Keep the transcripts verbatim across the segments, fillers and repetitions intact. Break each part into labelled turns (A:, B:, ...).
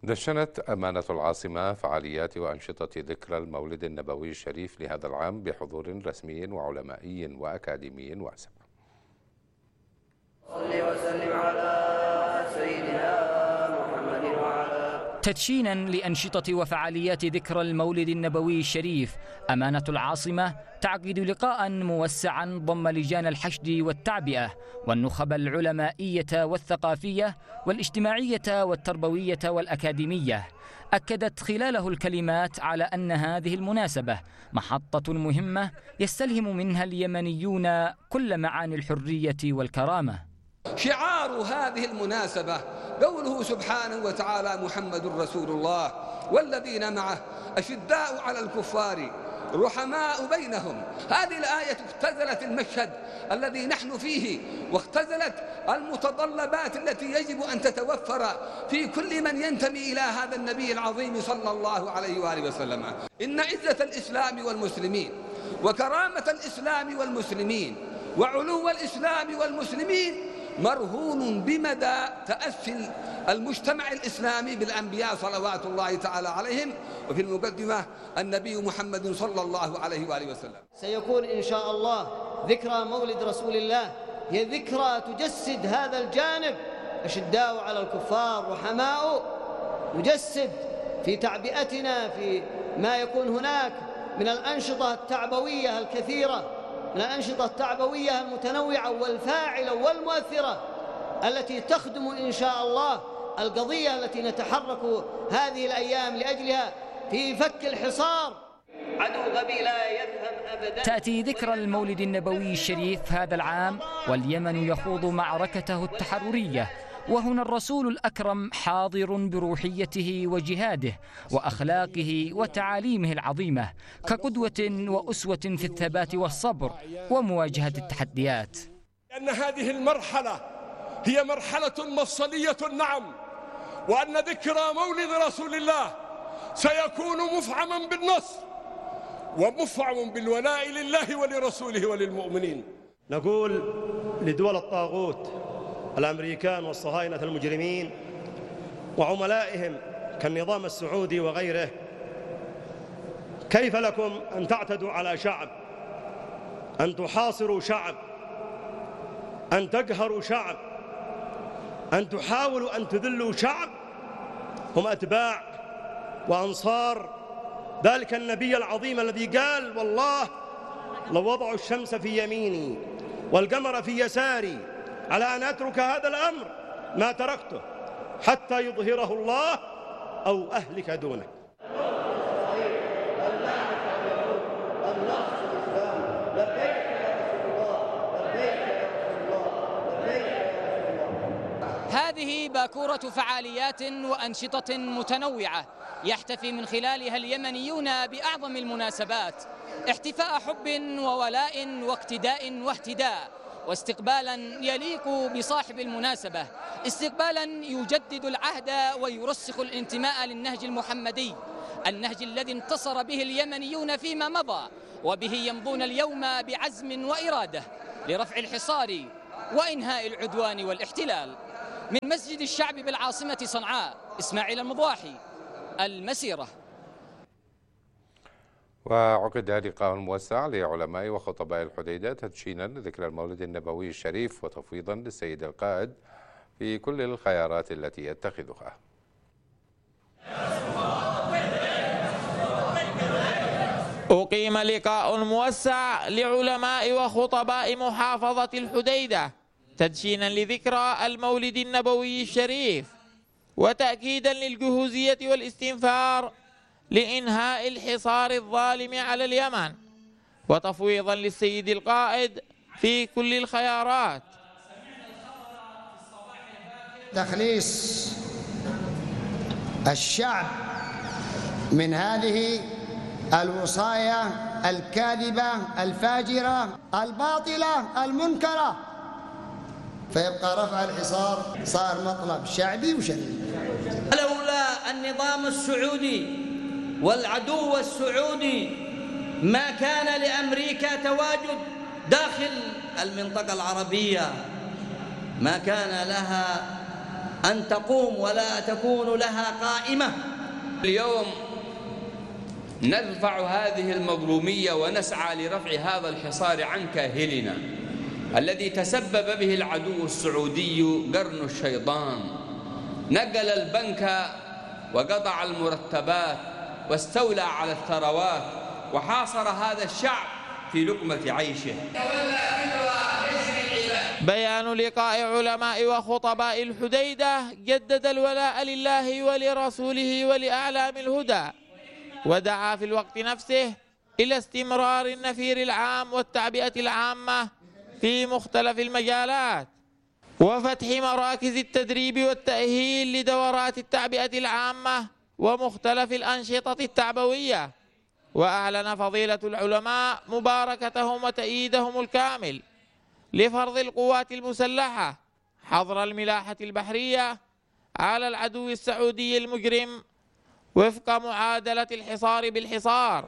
A: دشنت أمانة العاصمة فعاليات وأنشطة ذكرى المولد النبوي الشريف لهذا العام بحضور رسمي وعلمائي وأكاديمي واسع.
B: صل وسلم على سيدنا محمد وعلى.
C: تدشينا لأنشطة وفعاليات ذكرى المولد النبوي الشريف، أمانة العاصمة تعقد لقاء موسعا ضم لجان الحشد والتعبئة والنخب العلمائية والثقافية والاجتماعية والتربوية والأكاديمية. أكدت خلاله الكلمات على أن هذه المناسبة محطة مهمة يستلهم منها اليمنيون كل معاني الحرية والكرامة.
D: شعار هذه المناسبة قوله سبحانه وتعالى: محمد رسول الله والذين معه أشداء على الكفار رحماء بينهم. هذه الآية اختزلت المشهد الذي نحن فيه، واختزلت المتطلبات التي يجب أن تتوفر في كل من ينتمي إلى هذا النبي العظيم صلى الله عليه وآله وسلم. إن عزة الإسلام والمسلمين وكرامة الإسلام والمسلمين وعلو الإسلام والمسلمين مرهون بمدى تأسي المجتمع الإسلامي بالأنبياء صلوات الله تعالى عليهم، وفي المقدمة النبي محمد صلى الله عليه وآله وسلم.
E: سيكون إن شاء الله ذكرى مولد رسول الله هي ذكرى تجسد هذا الجانب، أشداء على الكفار رحماء، نجسد في تعبئتنا في ما يكون هناك من الأنشطة التعبوية الكثيرة، من الأنشطة التعبوية المتنوعة والفاعلة والمؤثرة التي تخدم إن شاء الله القضية التي نتحرك هذه الأيام لأجلها في فك الحصار.
B: عدو غبي لا يفهم أبدا.
C: تأتي ذكرى المولد النبوي الشريف هذا العام واليمن يخوض معركته التحررية، وهنا الرسول الأكرم حاضر بروحيته وجهاده وأخلاقه وتعاليمه العظيمة كقدوة وأسوة في الثبات والصبر ومواجهة التحديات.
F: أن هذه المرحلة هي مرحلة مفصلية، نعم، وأن ذكرى مولد رسول الله سيكون مفعما بالنصر ومفعم بالولاء لله ولرسوله وللمؤمنين.
G: نقول لدول الطاغوت الأمريكان والصهاينة المجرمين وعملائهم كالنظام السعودي وغيره: كيف لكم أن تعتدوا على شعب، أن تحاصروا شعب، أن تقهروا شعب، أن تحاولوا أن تذلوا شعب؟ هم أتباع وأنصار ذلك النبي العظيم الذي قال: والله لو وضعوا الشمس في يميني والقمر في يساري على أن أترك هذا الأمر ما تركته حتى يظهره الله أو أهلك دونه.
C: هذه باكورة فعاليات وأنشطة متنوعة يحتفي من خلالها اليمنيون بأعظم المناسبات، احتفاء حب وولاء واقتداء واهتداء، واستقبالا يليق بصاحب المناسبة، استقبالا يجدد العهد ويرسخ الانتماء للنهج المحمدي، النهج الذي انتصر به اليمنيون فيما مضى وبه يمضون اليوم بعزم وإرادة لرفع الحصار وإنهاء العدوان والاحتلال. من مسجد الشعب بالعاصمة صنعاء، إسماعيل المضاحي، المسيرة.
A: وعقد لقاء موسع لعلماء وخطباء الحديدة تدشينا لذكرى المولد النبوي الشريف وتفويضا للسيد القائد في كل الخيارات التي يتخذها.
H: أقيم لقاء موسع لعلماء وخطباء محافظة الحديدة تدشينا لذكرى المولد النبوي الشريف وتأكيدا للجهوزية والاستنفار لإنهاء الحصار الظالم على اليمن وتفويضا للسيد القائد في كل الخيارات.
I: تخليص الشعب من هذه الوصايا الكاذبة الفاجرة الباطلة المنكرة، فيبقى رفع الحصار صار مطلب شعبي وشرعي.
B: لولا النظام السعودي والعدو السعودي ما كان لأمريكا تواجد داخل المنطقة العربية، ما كان لها أن تقوم ولا تكون لها قائمة.
D: اليوم نرفع هذه المظلومية ونسعى لرفع هذا الحصار عن كاهلنا الذي تسبب به العدو السعودي قرن الشيطان. نقل البنك وقطع المرتبات واستولى على الثروات وحاصر هذا الشعب في لقمة عيشه.
H: بيان لقاء علماء وخطباء الحديدة جدد الولاء لله ولرسوله ولأعلام الهدى، ودعا في الوقت نفسه إلى استمرار النفير العام والتعبئة العامة في مختلف المجالات، وفتح مراكز التدريب والتأهيل لدورات التعبئة العامة ومختلف الأنشطة التعبوية. وأعلن فضيلة العلماء مباركتهم وتأييدهم الكامل لفرض القوات المسلحة حظر الملاحة البحرية على العدو السعودي المجرم وفق معادلة الحصار بالحصار.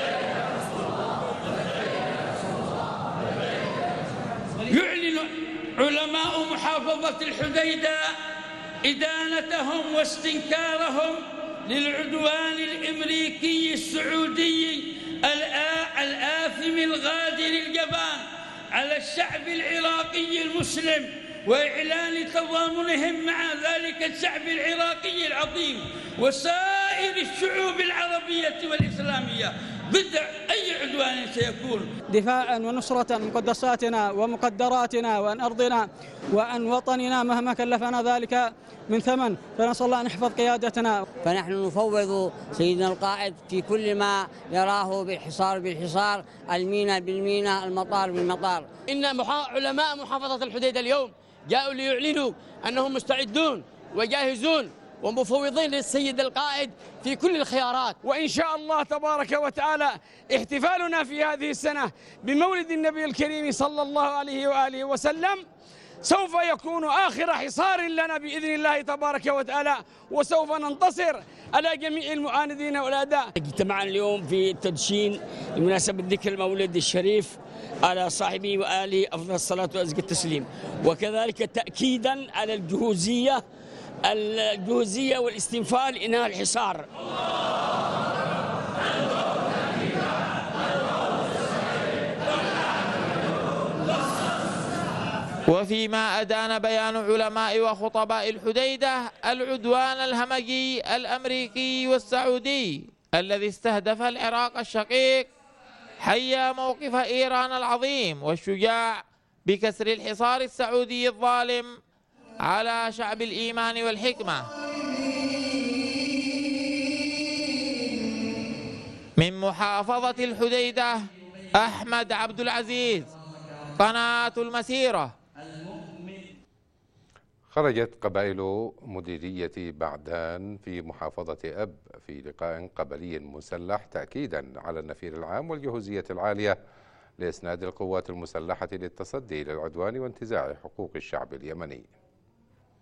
J: يعلن علماء محافظة الحديدة إدانتهم واستنكارهم للعدوان الأمريكي السعودي الآثم الغادر الجبان على الشعب العراقي المسلم، وإعلان تضامنهم مع ذلك الشعب العراقي العظيم وسائر الشعوب العربية والإسلامية ضد أي عدوان سيكون.
K: دفاعا ونصرة عن مقدساتنا ومقدراتنا وعن أرضنا وعن وطننا مهما كلفنا ذلك من ثمن، فنسأل الله أن يحفظ قيادتنا.
L: فنحن نفوض سيدنا القائد في كل ما يراه بالحصار بالحصار، المينا بالمينا، المطار بالمطار.
M: إن محا... علماء محافظة الحديدة اليوم جاءوا ليعلنوا أنهم مستعدون وجاهزون ومفوضين للسيد القائد في كل الخيارات.
N: وإن شاء الله تبارك وتعالى احتفالنا في هذه السنة بمولد النبي الكريم صلى الله عليه وآله وسلم سوف يكون آخر حصار لنا بإذن الله تبارك وتعالى، وسوف ننتصر على جميع المعاندين والأعداء.
M: اجتمعنا اليوم في التدشين بمناسبة ذكر المولد الشريف على صاحبه وآله أفضل الصلاة وأزكى التسليم، وكذلك تأكيدا على الجهوزية الجهوزية والاستنفار لإنهاء الحصار.
H: وفيما أدان بيان علماء وخطباء الحديدة العدوان الهمجي الأمريكي والسعودي الذي استهدف العراق الشقيق، حيا موقف إيران العظيم والشجاع بكسر الحصار السعودي الظالم على شعب الإيمان والحكمة. من محافظة الحديدة أحمد عبد العزيز، قناة المسيرة.
A: خرجت قبائل مديرية بعدان في محافظة أب في لقاء قبلي مسلح تأكيدا على النفير العام والجهوزية العالية لإسناد القوات المسلحة للتصدي للعدوان وانتزاع حقوق الشعب اليمني.